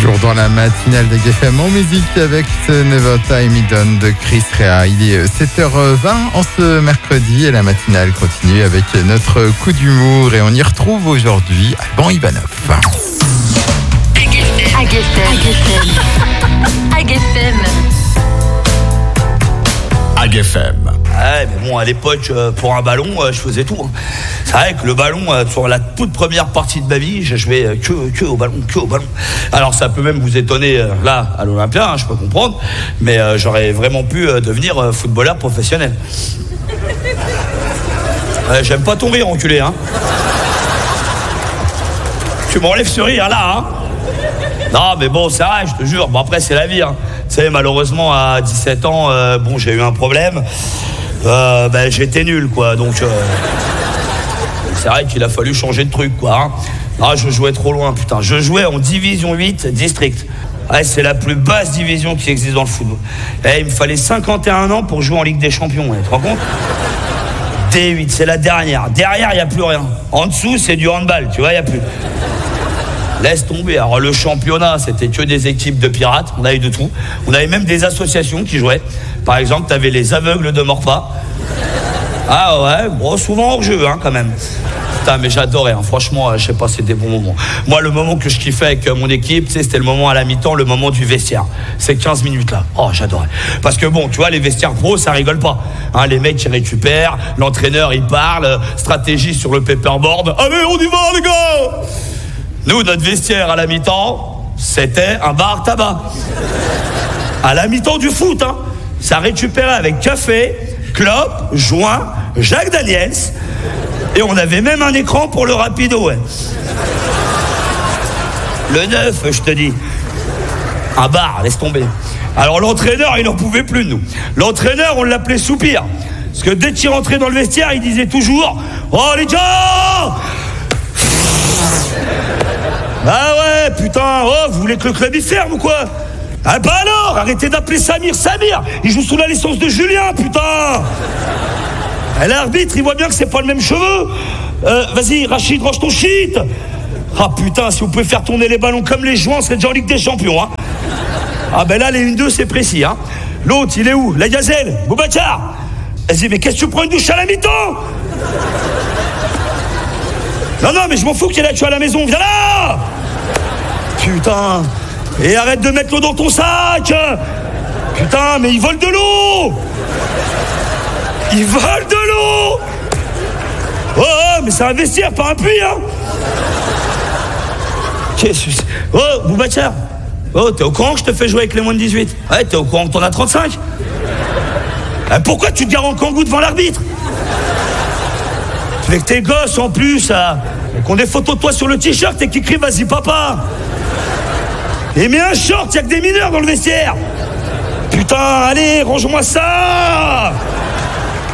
toujours dans la matinale de GFM en musique avec Never Time Me Down de Chris Rea. Il est 7h20 en ce mercredi et la matinale continue avec notre coup d'humour et on y retrouve aujourd'hui Alban Ivanov. AGFM. Ouais, mais bon, à l'époque, pour un ballon, je faisais tout. Hein. C'est vrai que le ballon, sur la toute première partie de ma vie, je jouais que au ballon. Alors ça peut même vous étonner, là, à l'Olympia, hein, je peux comprendre, mais j'aurais vraiment pu devenir footballeur professionnel. J'aime pas ton rire, enculé, hein. Tu m'enlèves ce rire, là, hein. Non, mais bon, c'est vrai, je te jure. Bon, après, c'est la vie, hein. Tu sais, malheureusement, à 17 ans, bon, j'ai eu un problème. J'étais nul, quoi, donc c'est vrai qu'il a fallu changer de truc, quoi, hein. Ah, je jouais trop loin, putain. Je jouais en division 8 district. Ouais, c'est la plus basse division qui existe dans le football. Et il me fallait 51 ans pour jouer en Ligue des Champions, tu te rends compte? D8, c'est la dernière. Derrière, il n'y a plus rien. En dessous, c'est du handball, tu vois, il n'y a plus. Laisse tomber. Alors le championnat, c'était que des équipes de pirates. On avait de tout. On avait même des associations qui jouaient. Par exemple, t'avais les aveugles de Morpa. Ah ouais, bon, souvent hors jeu, hein, quand même. Putain, mais j'adorais, hein. Franchement, je sais pas, c'était des bons moments. Moi, le moment que je kiffais avec mon équipe, tu sais, c'était le moment à la mi-temps, le moment du vestiaire. Ces 15 minutes là. Oh, j'adorais. Parce que bon, tu vois, les vestiaires pro, ça rigole pas. Hein, les mecs, ils récupèrent, l'entraîneur, il parle, stratégie sur le paperboard. Allez, on y va, les gars! Nous, notre vestiaire à la mi-temps, c'était un bar tabac. À la mi-temps du foot, hein. Ça récupérait avec café, clope, joint, Jacques Daniels. Et on avait même un écran pour le rapido, ouais. Le 9, je te dis. Un bar, laisse tomber. Alors l'entraîneur, il n'en pouvait plus de nous. L'entraîneur, on l'appelait Soupir. Parce que dès qu'il rentrait dans le vestiaire, il disait toujours « Oh les gars !» Ah ouais, putain, oh, vous voulez que le club y ferme ou quoi? Ah bah alors, arrêtez d'appeler Samir, il joue sous la licence de Julien, putain. Et l'arbitre, il voit bien que c'est pas le même cheveu. Vas-y, Rachid, range ton shit. Ah putain, si vous pouvez faire tourner les ballons comme les joints, c'est déjà en Ligue des Champions, hein. Ah ben là, les 1-2, c'est précis, hein. L'autre, il est où? La gazelle, Boubacar. Vas-y, mais qu'est-ce que tu prends une douche à la mi-temps? Non, mais je m'en fous qu'il y ait la queue à la maison, viens là! Putain! Et arrête de mettre l'eau dans ton sac! Putain, mais ils volent de l'eau! Ils volent de l'eau! Oh, mais c'est un vestiaire, pas un puits, hein! Qu'est-ce que c'est? Oh, Boubacar! Oh, t'es au courant que je te fais jouer avec les moins de 18? Ouais, t'es au courant que t'en as 35? Pourquoi tu te gares en kangou devant l'arbitre? Avec tes gosses en plus, qu'on des photos de toi sur le t-shirt et qui crient vas-y papa. Et mets un short, y'a que des mineurs dans le vestiaire. Putain, allez, range-moi ça.